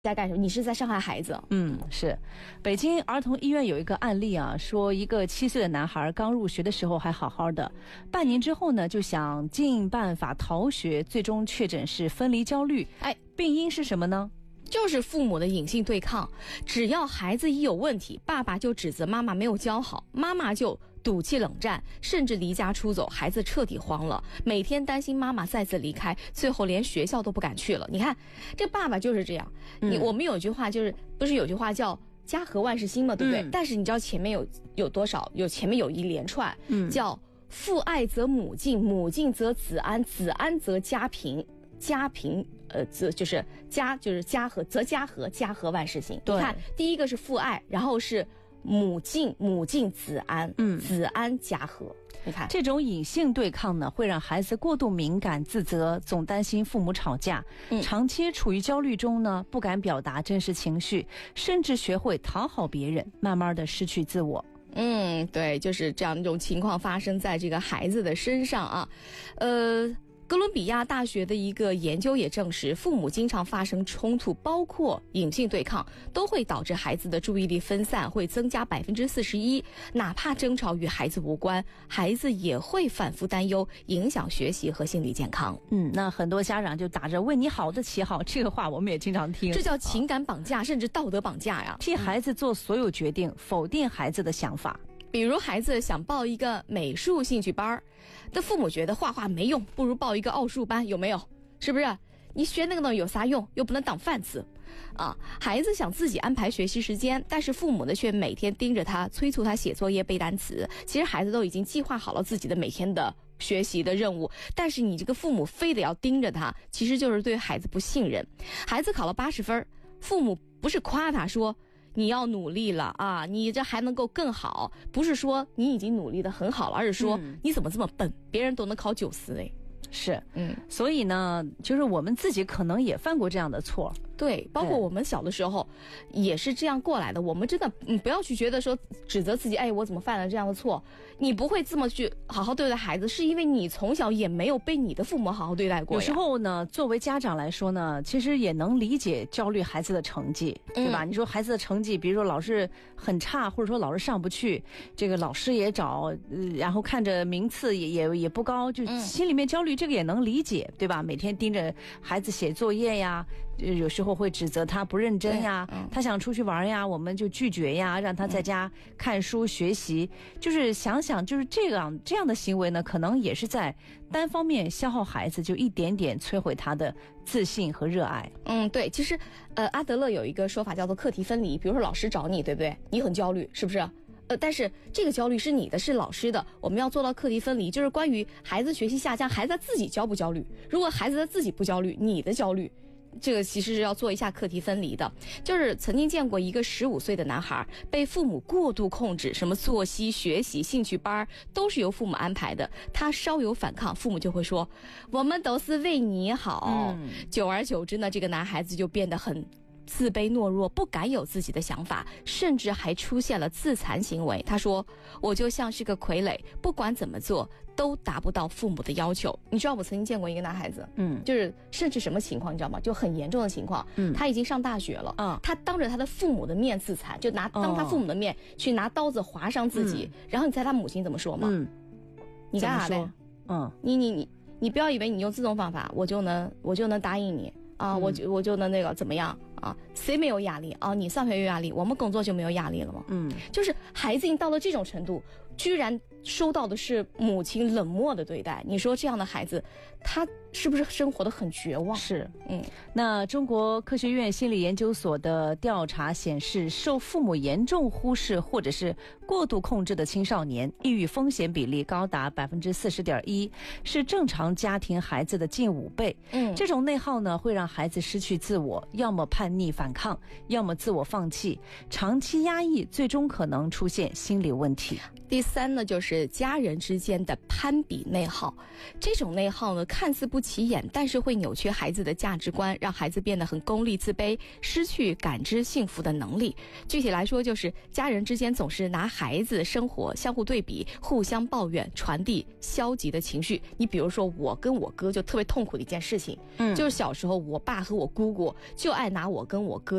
在干什么？你是在伤害孩子。 是。北京儿童医院有一个案例啊，说一个7岁的男孩刚入学的时候还好好的，半年之后呢，就想尽办法逃学，最终确诊是分离焦虑。病因是什么呢？ 就是父母的隐性对抗，只要孩子一有问题，爸爸就指责妈妈没有教好，妈妈就赌气冷战，甚至离家出走，孩子彻底慌了，每天担心妈妈再次离开，最后连学校都不敢去了。你看，这爸爸就是这样。我们有一句话就是，不是有句话叫家和万事兴嘛，对不对？但是你知道前面有多少？前面有一连串，叫父爱则母敬，母敬则子安，子安则家平。家平，就是家和家和万事兴。你看，第一个是父爱，然后是母敬子安，子安家和。你看， 这种隐性对抗呢，会让孩子过度敏感、自责，总担心父母吵架，长期处于焦虑中呢，不敢表达真实情绪，甚至学会讨好别人，慢慢的失去自我。 对，就是这样一种情况发生在这个孩子的身上啊，哥伦比亚大学的一个研究也证实，父母经常发生冲突，包括隐性对抗，都会导致孩子的注意力分散，会增加41%。哪怕争吵与孩子无关，孩子也会反复担忧，影响学习和心理健康。 那很多家长就打着为你好的旗号，这个话我们也经常听， 这叫情感绑架，甚至道德绑架呀！ 替孩子做所有决定，否定孩子的想法。 比如孩子想报一个美术兴趣班，但父母觉得画画没用，不如报一个奥数班，有没有？是不是？你学那个东西有啥用？又不能当饭吃啊！孩子想自己安排学习时间，但是父母呢却每天盯着他，催促他写作业背单词。其实孩子都已经计划好了自己的每天的学习的任务，但是你这个父母非得要盯着他，其实就是对孩子不信任。孩子考了80分，父母不是夸他说你要努力了啊，你这还能够更好，不是说你已经努力的很好了，而是说你怎么这么笨，别人都能考90哎。 是，所以呢，就是我们自己可能也犯过这样的错。 对，包括我们小的时候也是这样过来的。我们真的不要去觉得说指责自己，我怎么犯了这样的错？你不会这么去好好对待孩子，是因为你从小也没有被你的父母好好对待过。 有时候呢，作为家长来说呢，其实也能理解焦虑孩子的成绩，对吧？你说孩子的成绩，比如说老是很差，或者说老是上不去，这个老师也找，然后看着名次也不高，就心里面焦虑，这个也能理解，对吧？每天盯着孩子写作业呀，有时候会指责他不认真呀，他想出去玩呀，我们就拒绝呀，让他在家看书学习。就是想想，就是这样的行为呢，可能也是在单方面消耗孩子，就一点点摧毁他的自信和热爱。 对，其实阿德勒有一个说法叫做课题分离。比如说老师找你，对不对？你很焦虑，是不是？但是这个焦虑是你的，是老师的，我们要做到课题分离，就是关于孩子学习下降，孩子他自己焦不焦虑？如果孩子他自己不焦虑，你的焦虑，这个其实是要做一下课题分离的。就是曾经见过一个15岁的男孩被父母过度控制，什么作息、学习、兴趣班都是由父母安排的，他稍有反抗，父母就会说我们都是为你好。久而久之呢，这个男孩子就变得很自卑懦弱，不敢有自己的想法，甚至还出现了自残行为。他说我就像是个傀儡，不管怎么做都达不到父母的要求。你知道我曾经见过一个男孩子，就是甚至什么情况你知道吗？就很严重的情况，他已经上大学了，他当着他的父母的面自残，就当他父母的面去拿刀子划伤自己，然后你猜他母亲怎么说吗？你干啥的？你不要以为你用这种方法我就能答应你啊，我就能那个怎么样啊？谁没有压力啊？你上学有压力，我们工作就没有压力了吗？就是孩子已经到了这种程度，居然收到的是母亲冷漠的对待。你说这样的孩子，他是不是生活的很绝望？ 是，那中国科学院心理研究所的调查显示，受父母严重忽视或者是过度控制的青少年，抑郁风险比例高达40.1%，是正常家庭孩子的近5倍。这种内耗呢，会让孩子失去自我，要么叛逆反抗，要么自我放弃，长期压抑，最终可能出现心理问题。 第三呢，就是家人之间的攀比内耗。这种内耗呢，看似不起眼，但是会扭曲孩子的价值观，让孩子变得很功利自卑，失去感知幸福的能力。具体来说，就是家人之间总是拿孩子的生活相互对比，互相抱怨，传递消极的情绪。你比如说，我跟我哥就特别痛苦的一件事情，就是小时候我爸和我姑姑就爱拿我跟我哥